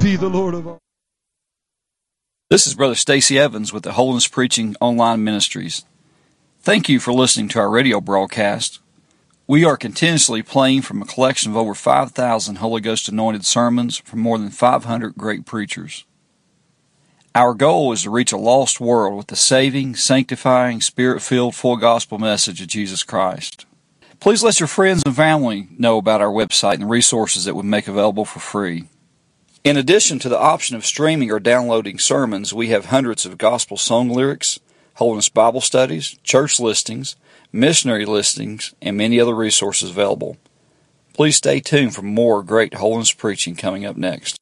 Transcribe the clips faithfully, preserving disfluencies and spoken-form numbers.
thee, the Lord of all. This is Brother Stacy Evans with the Holiness Preaching Online Ministries. Thank you for listening to our radio broadcast. We are continuously playing from a collection of over five thousand Holy Ghost anointed sermons from more than five hundred great preachers. Our goal is to reach a lost world with the saving, sanctifying, Spirit-filled, full gospel message of Jesus Christ. Please let your friends and family know about our website and the resources that we make available for free. In addition to the option of streaming or downloading sermons, we have hundreds of gospel song lyrics, Holiness Bible studies, church listings, missionary listings, and many other resources available. Please stay tuned for more great holiness preaching coming up next.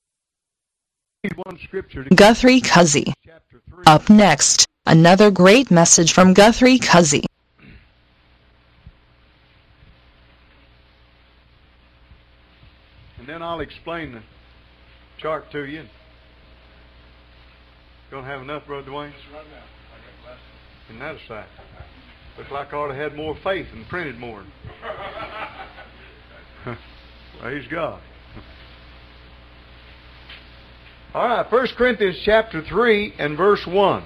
Guthrie Cuzzy. Up next, another great message from Guthrie Cuzzy. And then I'll explain the chart to you. Don't have enough, Brother Dwayne? And that's that. Looks like I ought to have had more faith and printed more. Praise God. All right, First Corinthians chapter three and verse one.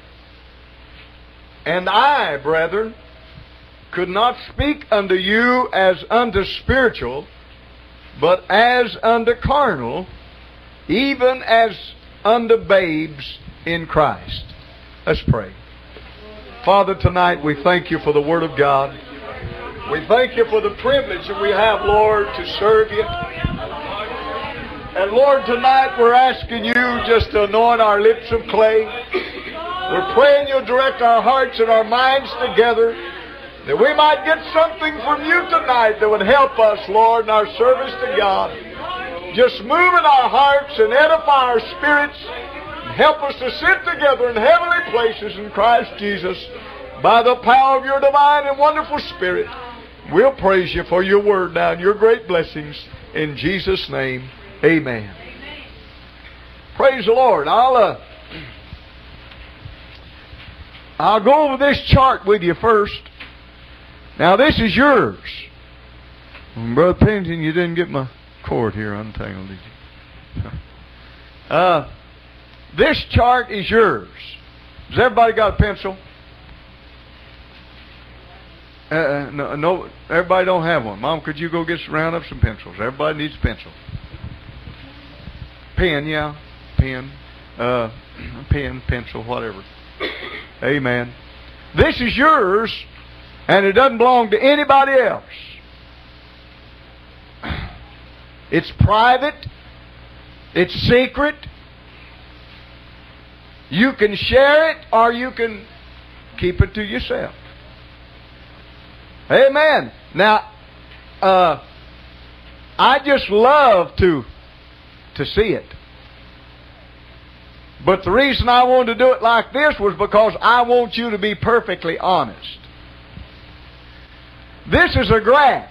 And I, brethren, could not speak unto you as unto spiritual, but as unto carnal, even as unto babes in Christ. Let's pray. Father, tonight we thank you for the Word of God. We thank you for the privilege that we have, Lord, to serve you. And Lord, tonight we're asking you just to anoint our lips of clay. We're praying you'll direct our hearts and our minds together, that we might get something from you tonight that would help us, Lord, in our service to God. Just move in our hearts and edify our spirits. Help us to sit together in heavenly places in Christ Jesus by the power of your divine and wonderful Spirit. We'll praise you for your word now and your great blessings. In Jesus' name, amen. Amen. Praise the Lord. I'll, uh, I'll go over this chart with you first. Now, this is yours. Brother Pennington, you didn't get my cord here untangled, did you? Uh... This chart is yours. Has everybody got a pencil? Uh, no, no, everybody don't have one. Mom, could you go get round up some pencils? Everybody needs a pencil. Pen, yeah, pen, uh, pen, pencil, whatever. Amen. This is yours, and it doesn't belong to anybody else. It's private. It's secret. You can share it or you can keep it to yourself. Amen. Now, uh, I just love to, to see it. But the reason I wanted to do it like this was because I want you to be perfectly honest. This is a graft.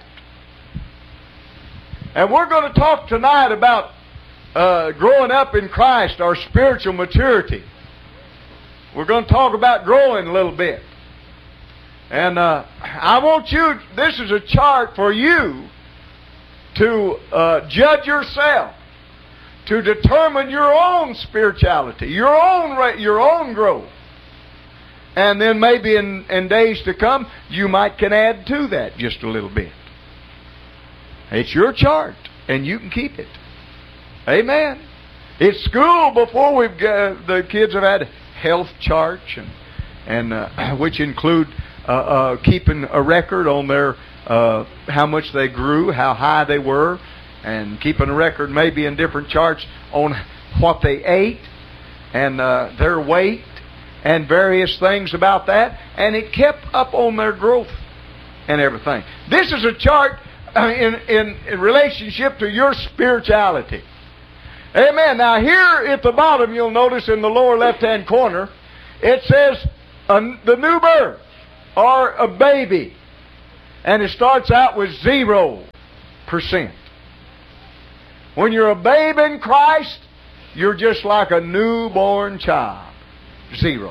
And we're going to talk tonight about uh, growing up in Christ, our spiritual maturity. We're going to talk about growing a little bit. And uh, I want you, this is a chart for you to uh, judge yourself, to determine your own spirituality, your own your own growth. And then maybe in, in days to come, you might can add to that just a little bit. It's your chart, and you can keep it. Amen. It's school before we've got, the kids have had health charts, and, and uh, which include uh, uh, keeping a record on their uh, how much they grew, how high they were, and keeping a record maybe in different charts on what they ate and uh, their weight and various things about that, and it kept up on their growth and everything. This is a chart uh, in, in, in relationship to your spirituality. Amen. Now here at the bottom, you'll notice in the lower left-hand corner, it says uh, the new birth or a baby. And it starts out with zero percent. When you're a babe in Christ, you're just like a newborn child. Zero.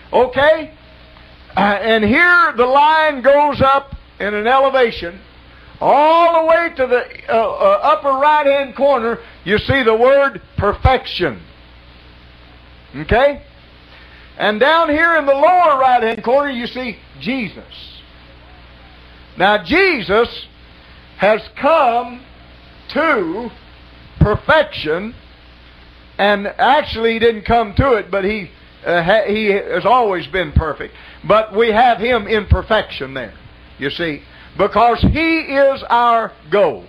Okay? Uh, and here the line goes up in an elevation all the way to the uh, uh, upper right-hand corner, you see the word perfection. Okay? And down here in the lower right-hand corner, you see Jesus. Now, Jesus has come to perfection, and actually He didn't come to it, but He uh, ha- He has always been perfect. But we have Him in perfection there, you see, because He is our goal.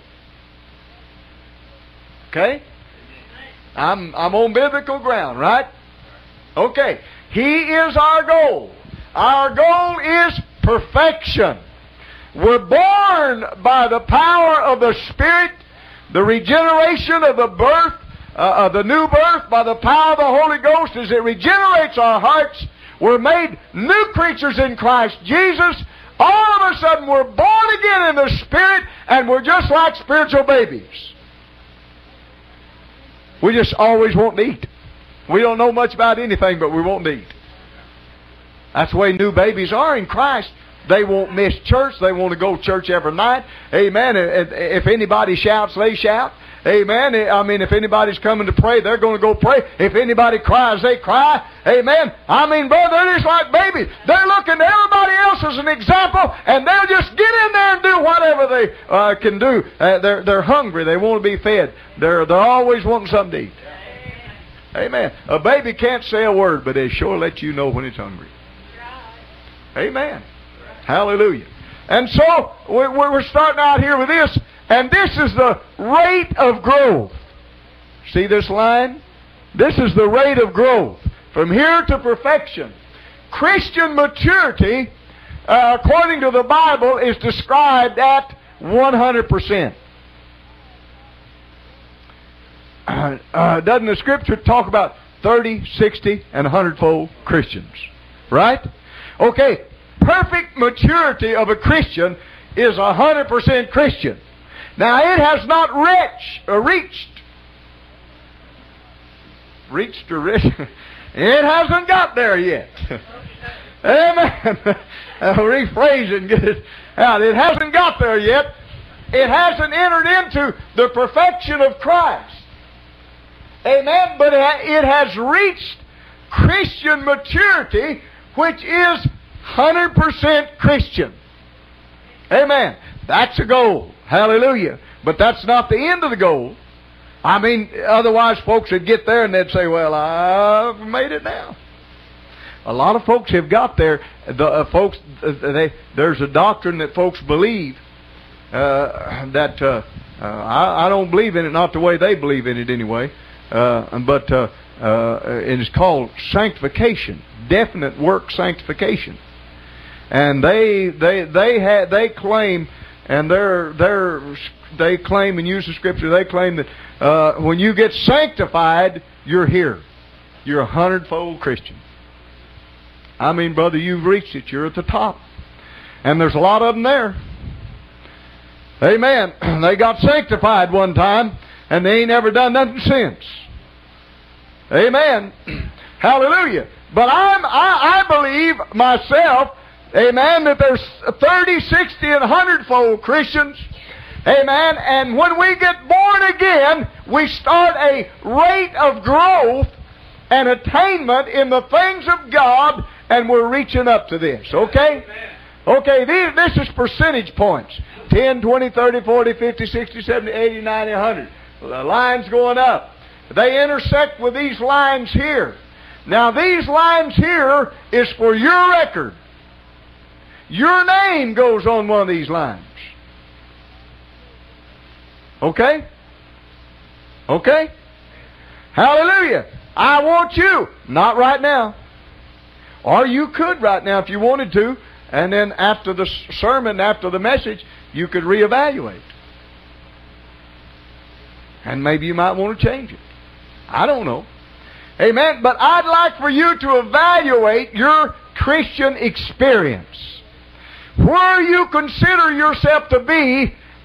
Okay? I'm, I'm on biblical ground, right? Okay. He is our goal. Our goal is perfection. We're born by the power of the Spirit, the regeneration of the birth, uh, of the new birth, by the power of the Holy Ghost as it regenerates our hearts. We're made new creatures in Christ Jesus. All of a sudden we're born again in the Spirit, and we're just like spiritual babies. We just always want to eat. We don't know much about anything, but we want to eat. That's the way new babies are in Christ. They won't miss church. They want to go to church every night. Amen. If anybody shouts, they shout. Amen. I mean, if anybody's coming to pray, they're going to go pray. If anybody cries, they cry. Amen. I mean, brother, they're just like babies. They're looking to everybody else as an example, and they'll just get in there and do whatever they uh, can do. Uh, they're, they're hungry. They want to be fed. They're, they're always wanting something to eat. Amen. A baby can't say a word, but they sure let you know when it's hungry. Amen. Hallelujah. And so, we're starting out here with this, and this is the rate of growth. See this line? This is the rate of growth. From here to perfection. Christian maturity, uh, according to the Bible, is described at one hundred percent. Uh, uh, doesn't the Scripture talk about thirty, sixty, and one hundred fold Christians? Right? Okay. Perfect maturity of a Christian is one hundred percent Christian. Now, it has not reached, or reached, reached or reached, it hasn't got there yet. Amen. I'll rephrase and get it out. It hasn't got there yet. It hasn't entered into the perfection of Christ. Amen. But it has reached Christian maturity, which is one hundred percent Christian. Amen. That's a goal. Hallelujah. But that's not the end of the goal. I mean, otherwise folks would get there and they'd say, well, I've made it now. A lot of folks have got there. The uh, folks, uh, they, there's a doctrine that folks believe uh, that uh, uh, I, I don't believe in it, not the way they believe in it anyway. Uh, but uh, uh, it is called sanctification, definite work sanctification. And they they they had they claim, and they're they're they claim and use the Scripture. They claim that uh, when you get sanctified, you're here. You're a hundredfold Christian. I mean, brother, you've reached it. You're at the top, and there's a lot of them there. Amen. They got sanctified one time, and they ain't ever done nothing since. Amen. Hallelujah. But I'm I, I believe myself. Amen, that there's thirty, sixty, and one hundred fold Christians. Amen. And when we get born again, we start a rate of growth and attainment in the things of God, and we're reaching up to this. Okay? Okay, these, this is percentage points. ten, twenty, thirty, forty, fifty, sixty, seventy, eighty, ninety, one hundred. The line's going up. They intersect with these lines here. Now, these lines here is for your record. Your name goes on one of these lines. Okay? Okay? Hallelujah. I want you. Not right now. Or you could right now if you wanted to. And then after the sermon, after the message, you could reevaluate. And maybe you might want to change it. I don't know. Amen. But I'd like for you to evaluate your Christian experience. Where you consider yourself to be